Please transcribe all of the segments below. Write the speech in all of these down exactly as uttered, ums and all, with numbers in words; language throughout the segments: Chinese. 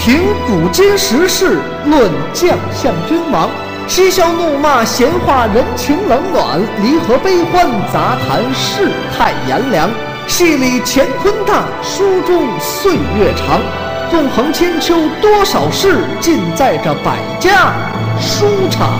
评古今时事，论将相君王，嬉笑怒骂，闲话人情冷暖，离合悲欢，杂谈世态炎凉。戏里乾坤大，书中岁月长。纵横千秋，多少事，尽在这百家书场。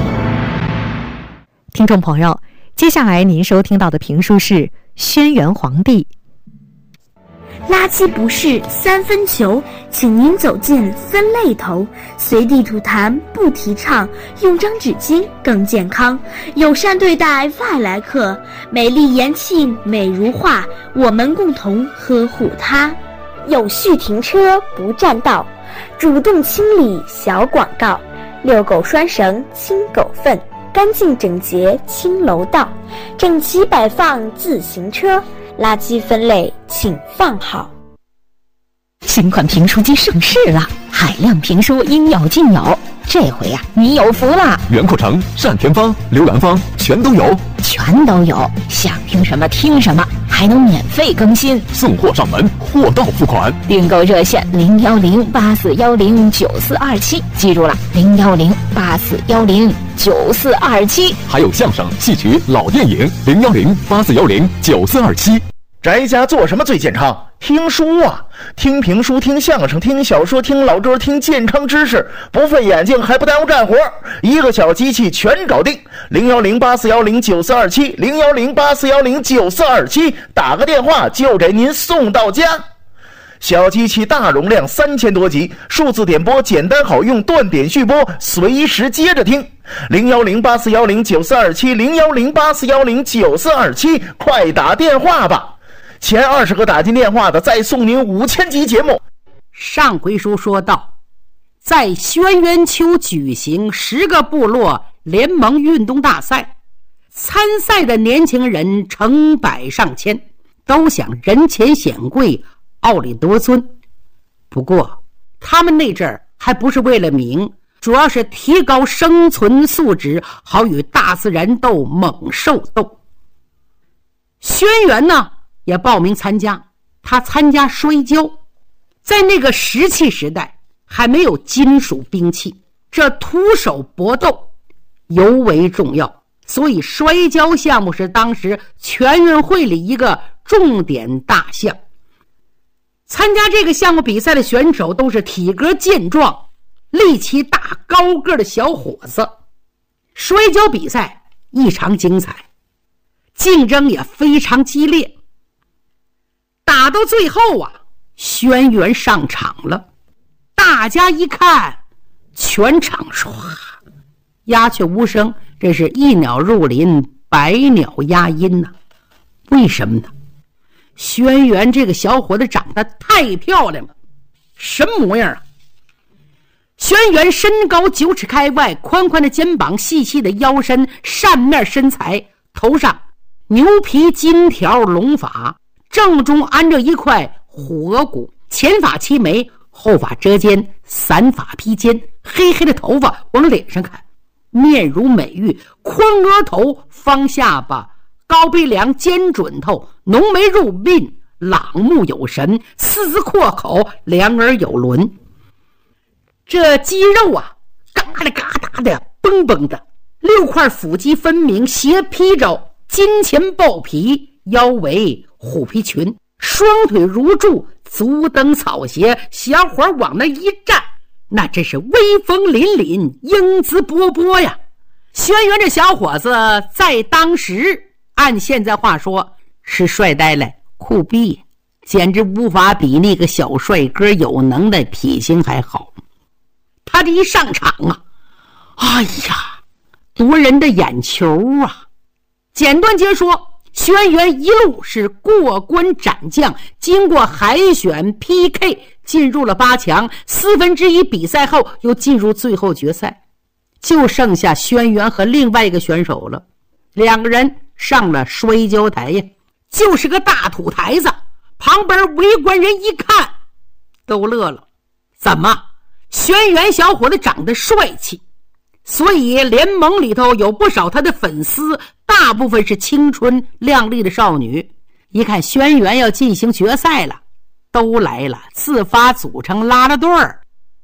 听众朋友，接下来您收听到的评书是《轩辕黄帝》。 垃圾不是三分球，请您走进分类头。随地吐痰不提倡，用张纸巾更健康。友善对待外来客，美丽延庆美如画，我们共同呵护它。有序停车不占道，主动清理小广告。遛狗拴绳清狗粪，干净整洁清楼道。整齐摆放自行车，垃圾分类请放好。 新款评书机上市了，海量评书应有尽有。这回呀、啊，你有福了！ 袁阔成、单田芳、刘兰芳全都有， 全都有，想听什么听什么，还能免费更新， 送货上门，货到付款。 订购热线零幺零八四幺零九四二七，记住了，零幺零八四幺零九四二七。 还有相声、戏曲、老电影，零幺零八四幺零九四二七。 宅家做什么最健康？听书啊，听评书，听相声，听小说，听老歌，听健康知识，不费眼睛还不耽误干活，一个小机器全搞定。零幺零八四幺零九四二七，零幺零八四幺零九四二七，打个电话就给您送到家。小机器大容量，三千多集，数字点播简单好用，断点续播，随时接着听。零幺零八四幺零九四二七，零幺零八四幺零九四二七，快打电话吧！前二十个打进电话的，再送您五千集节目。 上回书说到，在轩辕丘举行十个部落联盟运动大赛，参赛的年轻人成百上千，都想人前显贵，傲立多尊。不过他们那阵儿还不是为了名，主要是提高生存素质，好与大自然斗，猛兽斗。轩辕呢也报名参加，他参加摔跤。在那个石器时代，还没有金属兵器，这徒手搏斗尤为重要，所以摔跤项目是当时全运会里一个重点大项。参加这个项目比赛的选手都是体格健壮、力气大、高个的小伙子。摔跤比赛异常精彩，竞争也非常激烈。打到最后啊，轩辕上场了，大家一看，全场唰，鸦雀无声，这是一鸟入林，百鸟压阴呐、啊。为什么呢？轩辕这个小伙子长得太漂亮了，什么模样啊？轩辕身高九尺开外，宽宽的肩膀，细细的腰身，扇面身材，头上牛皮金条龙发，正中安着一块虎额骨，前发齐眉，后发遮肩，散发披肩，黑黑的头发往脸上看，面如美玉，宽额头，方下巴，高鼻梁，尖准头，浓眉入鬓，朗目有神，四字阔口，两耳有轮。这肌肉啊，嘎啦嘎哒的，蹦蹦的，六块腹肌分明，斜披着金钱豹皮，腰围虎皮裙，双腿如柱，足蹬草鞋，小伙往那一站，那真是威风凛凛，英姿勃勃呀。轩辕这小伙子在当时按现在话说是帅呆了，酷毙，简直无法比那个小帅哥有能耐，体型还好。他这一上场啊，哎呀，夺人的眼球啊。简短截说，轩辕一路是过关斩将，经过海选 P K 进入了八强，四分之一比赛后又进入最后决赛，就剩下轩辕和另外一个选手了。两个人上了摔跤台呀，就是个大土台子。旁边围观人一看都乐了，怎么轩辕小伙子长得帅气，所以联盟里头有不少他的粉丝，大部分是青春靓丽的少女。一看轩辕要进行决赛了，都来了，自发组成拉拉队儿，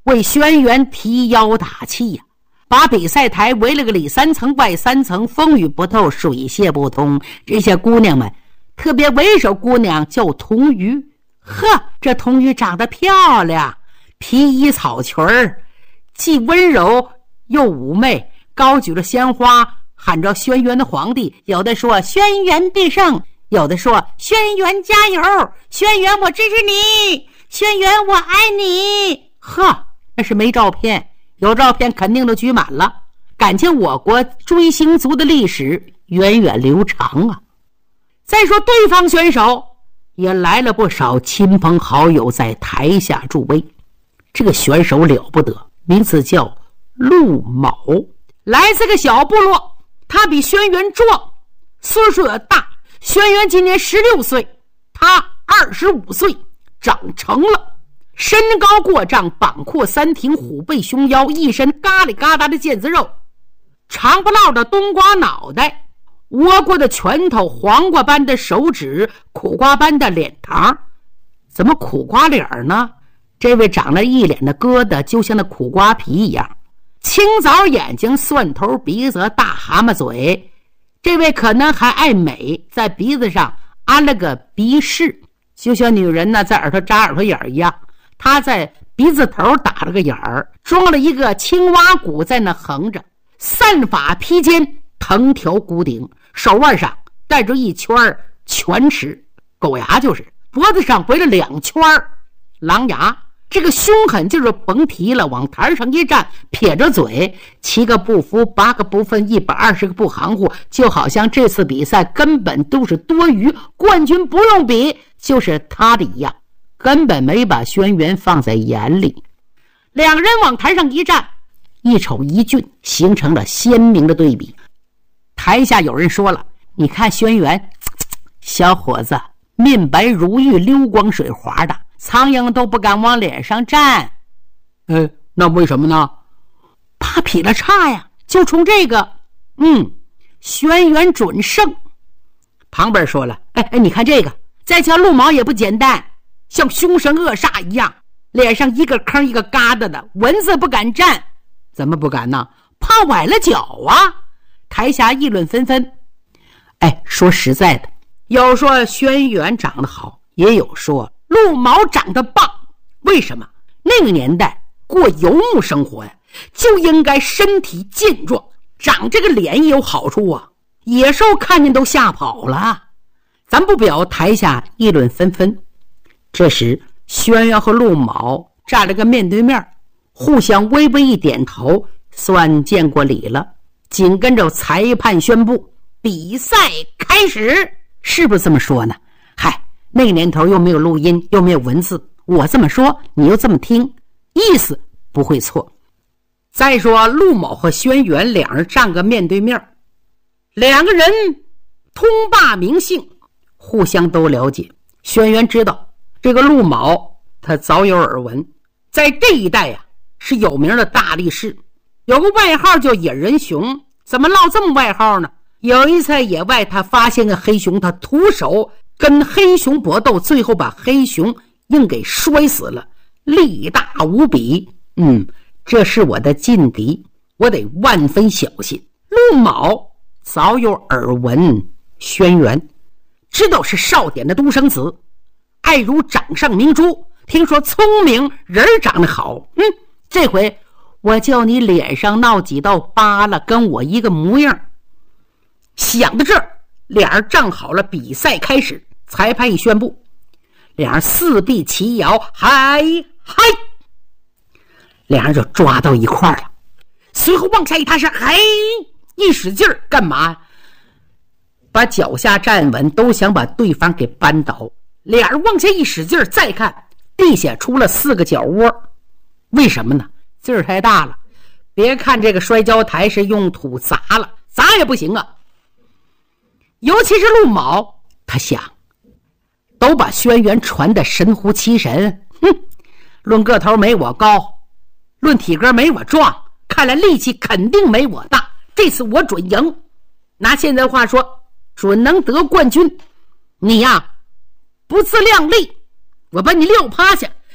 为轩辕提腰打气呀、啊，把比赛台围了个里三层外三层，风雨不透，水泄不通。这些姑娘们，特别为首姑娘叫童鱼，呵，这童鱼长得漂亮，皮衣草裙儿，既温柔又妩媚，高举着鲜花，喊着轩辕的皇帝，有的说轩辕必胜，有的说轩辕加油，轩辕我支持你，轩辕我爱你。呵，那是没照片，有照片肯定都举满了。感情我国追星族的历史源远流长啊。再说对方选手也来了不少亲朋好友在台下助威。这个选手了不得，名字叫陆某，来自个小部落，他比轩辕壮，岁数也大。轩辕今年十六岁，他二十五岁，长成了，身高过丈，膀阔三庭，虎背熊腰，一身嘎里嘎达的腱子肉，长不落的冬瓜脑袋，倭瓜的拳头，黄瓜般的手指，苦瓜般的脸膛。怎么苦瓜脸呢？这位长了一脸的疙瘩，就像那苦瓜皮一样，青枣眼睛，蒜头鼻子，大蛤蟆嘴。这位可能还爱美，在鼻子上安了个鼻饰，就像女人呢在耳朵扎耳朵眼儿一样，他在鼻子头打了个眼儿，装了一个青蛙骨在那横着，散发披肩，藤条箍顶，手腕上带着一圈犬齿狗牙，就是脖子上围了两圈狼牙。这个凶狠就是甭提了，往台上一站，撇着嘴，七个不服，八个不忿，一百二十个不含糊，就好像这次比赛根本都是多余，冠军不用比，就是他的一样，根本没把轩辕放在眼里。两人往台上一站，一丑一俊，形成了鲜明的对比。台下有人说了，你看轩辕小伙子面白如玉，溜光水滑的，苍蝇都不敢往脸上站。 呃，那为什么呢？ 怕劈了叉呀，就冲这个，嗯，轩辕准胜。旁边说了，哎哎，你看这个，再瞧陆毛也不简单，像凶神恶煞一样，脸上一个坑一个疙瘩的，蚊子不敢站。 怎么不敢呢？ 怕崴了脚啊！台下议论纷纷。哎，说实在的，有说轩辕长得好，也有说陆毛长得棒。为什么？那个年代过游牧生活呀，就应该身体健壮，长这个脸也有好处啊，野兽看见都吓跑了。咱不表，台下议论纷纷。这时轩辕和陆毛站了个面对面，互相微微一点头，算见过礼了。紧跟着裁判宣布比赛开始，是不是这么说呢？嗨，那个年头又没有录音，又没有文字，我这么说你又这么听，意思不会错。再说陆某和轩辕两人站个面对面，两个人通霸名姓，互相都了解。轩辕知道这个陆某他早有耳闻，在这一带啊是有名的大力士，有个外号叫野人熊。怎么落这么外号呢？有一次在野外，他发现个黑熊，他徒手跟黑熊搏斗，最后把黑熊硬给摔死了，力大无比。嗯，这是我的劲敌，我得万分小心。陆某早有耳闻轩辕，知道是少典的独生子，爱如掌上明珠，听说聪明，人长得好。嗯，这回我叫你脸上闹几道疤了，跟我一个模样。想到这儿，俩人站好了，比赛开始。裁判一宣布，俩人四臂齐摇，嗨嗨，俩人就抓到一块了。随后往下一踏实，嗨，一使劲儿，干嘛？把脚下站稳，都想把对方给扳倒。俩人往下一使劲儿，再看地下出了四个脚窝。为什么呢？劲儿太大了，别看这个摔跤台是用土砸了，砸也不行啊。尤其是陆某，他想都把轩辕传得神乎其神，哼，论个头没我高，论体格没我壮，看来力气肯定没我大，这次我准赢。拿现在话说，准能得冠军。你呀不自量力，我把你撂趴下，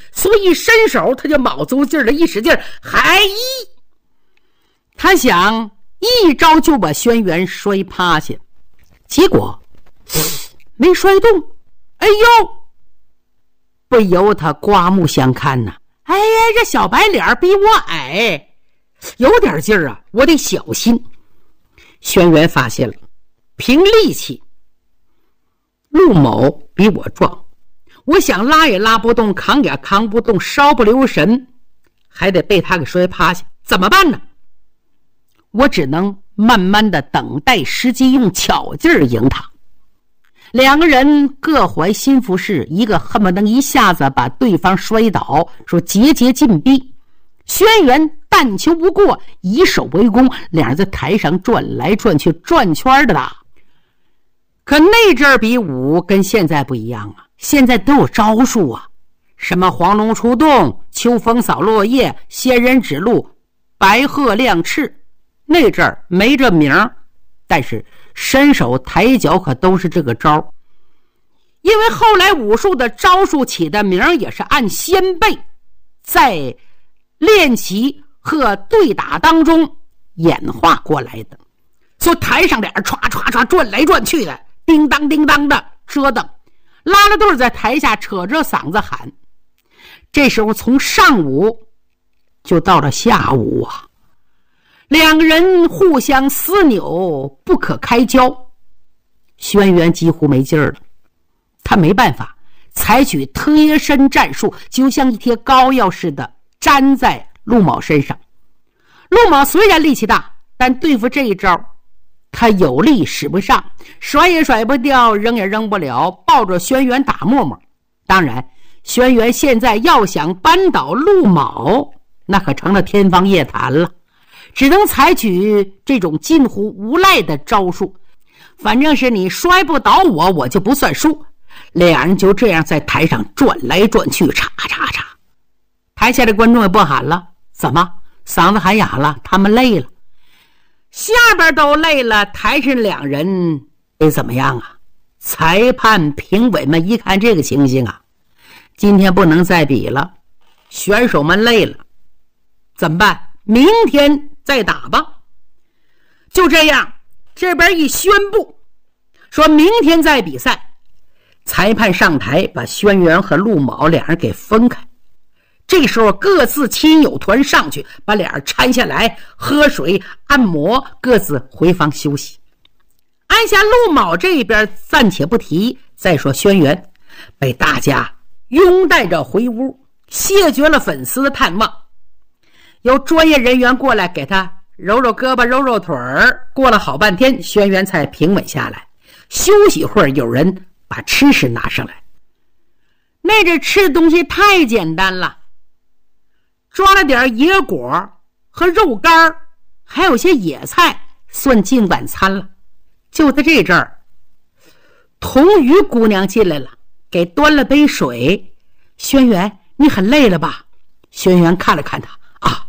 所以伸手他就卯足劲儿的一使劲，还一他想一招就把轩辕摔趴下，结果没摔动。哎呦，不由他刮目相看呐！哎呀，这小白脸比我矮，有点劲儿啊，我得小心。轩辕发现了，凭力气，陆某比我壮，我想拉也拉不动，扛也扛不动，稍不留神还得被他给摔趴下，怎么办呢？我只能慢慢的等待时机，用巧劲儿赢他。两个人各怀心腹事，一个恨不得一下子把对方摔倒，说节节进逼。轩辕但求不过，以守为攻，两人在台上转来转去，转圈的打。可那阵儿比武跟现在不一样啊，现在都有招数啊，什么黄龙出洞、秋风扫落叶、仙人指路、白鹤亮翅，那阵儿没这名儿，但是伸手抬脚可都是这个招。因为后来武术的招数起的名也是按先辈在练习和对打当中演化过来的，所以台上俩人唰唰唰转来转去的，叮当叮当的折腾，拉拉队在台下扯着嗓子喊。这时候从上午就到了下午啊，两个人互相撕扭，不可开交。轩辕几乎没劲儿了，他没办法，采取贴身战术，就像一贴膏药似的粘在陆某身上。陆某虽然力气大，但对付这一招他有力使不上，甩也甩不掉，扔也扔不了，抱着轩辕打沫沫。当然轩辕现在要想扳倒陆某，那可成了天方夜谭了，只能采取这种近乎无赖的招数，反正是你摔不倒我，我就不算输。两人就这样在台上转来转去，嚓嚓嚓。台下的观众也不喊了，怎么嗓子喊哑了？他们累了，下边都累了，台上两人得怎么样啊？裁判评委们一看这个情形啊，今天不能再比了，选手们累了，怎么办？明天再打吧。就这样，这边一宣布说明天再比赛，裁判上台把轩辕和陆某两人给分开。这时候各自亲友团上去把俩人搀下来，喝水按摩，各自回房休息。按下陆某这边暂且不提，再说轩辕被大家拥戴着回屋，谢绝了粉丝的探望，由专业人员过来给他揉揉胳膊揉揉腿儿。过了好半天，轩辕才平稳下来，休息会儿，有人把吃食拿上来。那这吃的东西太简单了，抓了点野果和肉干，还有些野菜，算进晚餐了。就在这阵儿，童瑜姑娘进来了，给端了杯水。轩辕，你很累了吧？轩辕看了看他，啊，